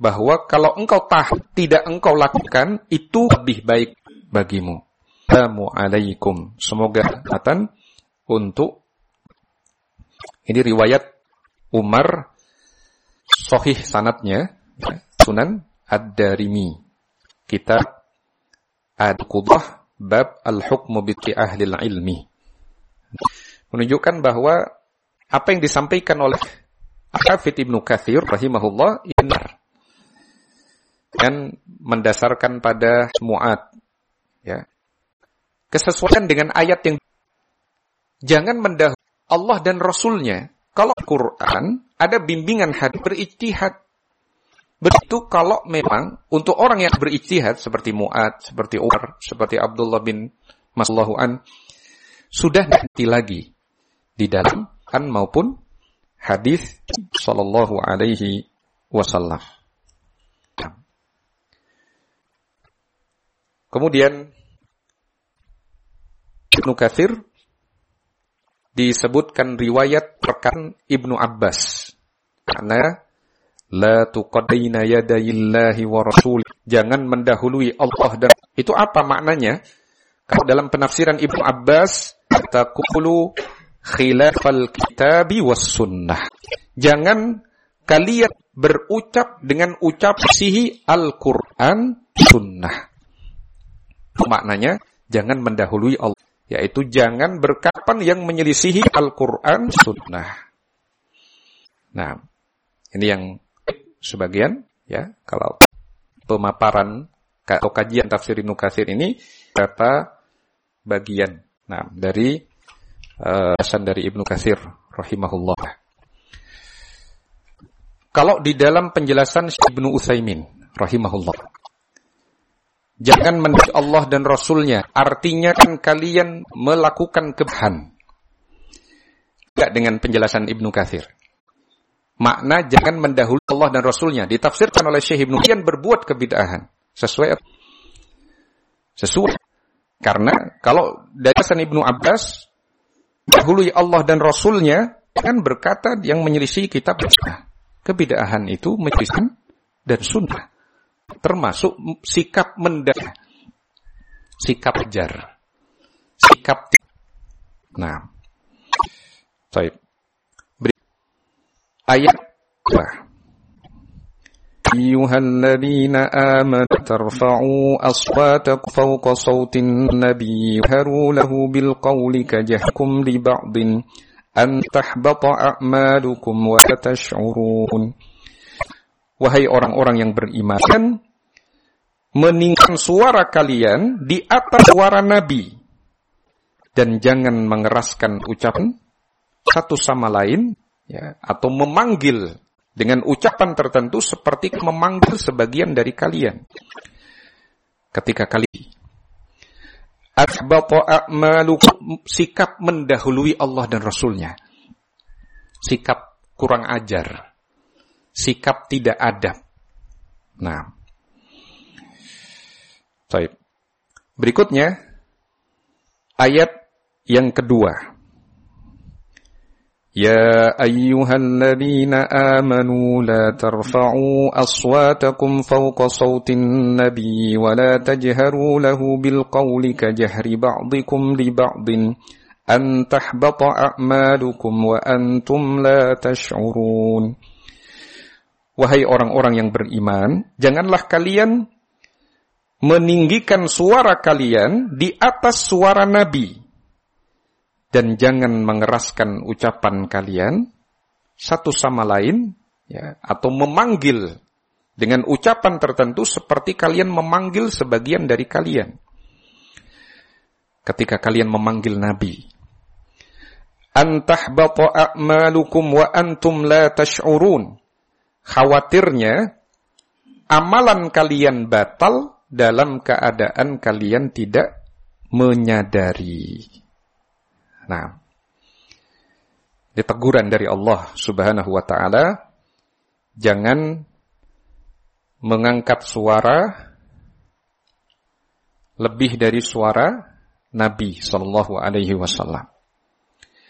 bahwa kalau engkau tidak engkau lakukan, itu lebih baik bagimu. Assalamualaikum. Semoga rahmatan untuk, ini riwayat Umar, sahih sanadnya, Sunan Ad-Darimi, kitab Ad-Qudah, bab al-hukmu bi ahli ilmi, menunjukkan bahwa apa yang disampaikan oleh Hafidz Ibnu Katsir rahimahullah benar, dan mendasarkan pada Mu'ad, ya, kesesuaian dengan ayat yang jangan mendahului Allah dan Rasulnya. Kalau Quran ada bimbingan hadis berijtihad. Begitu kalau memang untuk orang yang berijtihad seperti Mu'ad, seperti Umar, seperti Abdullah bin Mas'ud sudah nanti lagi di dalam Quran maupun hadis sallallahu alaihi wasallam. Kemudian Ibnu Katsir disebutkan riwayat rekan Ibnu Abbas, karena la tuqaddina yadayillahi wa rasul, jangan mendahului Allah dan itu apa maknanya? Kalau dalam penafsiran Ibnu Abbas, taqulu khilafal kitabi was sunnah. Jangan kalian berucap dengan ucap sihi Al-Qur'an sunnah. Maknanya jangan mendahului Allah, yaitu jangan berkapan yang menyelisihi Al-Qur'an sunnah. Nah, ini yang sebagian, ya, kalau pemaparan atau kajian tafsir Ibnu Katsir ini beberapa bagian. Nah, dari bahasan dari Ibnu Katsir rahimahullah. Kalau di dalam penjelasan Ibnu Utsaimin rahimahullah, jangan mendahului Allah dan Rasulnya, artinya kan kalian melakukan kebahan. Tidak dengan penjelasan Ibnu Katsir. Makna jangan mendahului Allah dan Rasulnya ditafsirkan oleh Syekh Ibnu Utsaimin berbuat kebid'ahan. Sesuai. Karena kalau dari penjelasan Ibnu Abbas, dahului Allah dan Rasulnya kan berkata yang menyelisih kitab sunnah. Kebid'ahan itu menyelisih dan sunnah. Termasuk sikap mendah, sikap jar, sikap. Nah, baik. Ayat ayyuhalladzina amanu tarfa'u aswatakum fawqa sautin nabiy haru lahu bil qawli kajahkum li ba'din an tahbata a'malukum wa tash'urun. Wahai orang-orang yang beriman, meninggikan suara kalian di atas suara Nabi, dan jangan mengeraskan ucapan satu sama lain, ya, atau memanggil dengan ucapan tertentu seperti memanggil sebagian dari kalian. Ketika kalian asbata a'malukum, sikap mendahului Allah dan Rasulnya, sikap kurang ajar, sikap tidak adab. Nah, baik. Berikutnya ayat yang kedua. Ya ayyuhalladzina amanu la tarfa'u aswatakum fawqa sautin nabi wa la tajharu lahu bil qawli kajahri ba'dikum li ba'din an tahbata a'malukum wa antum la tash'urun. Wahai orang-orang yang beriman, janganlah kalian meninggikan suara kalian di atas suara Nabi, dan jangan mengeraskan ucapan kalian satu sama lain, ya, atau memanggil dengan ucapan tertentu seperti kalian memanggil sebagian dari kalian. Ketika kalian memanggil Nabi, antahbata a'malukum wa antum la tash'urun. Khawatirnya amalan kalian batal dalam keadaan kalian tidak menyadari. Nah, ini teguran dari Allah Subhanahu wa ta'ala, jangan mengangkat suara lebih dari suara Nabi sallallahu alaihi wasallam.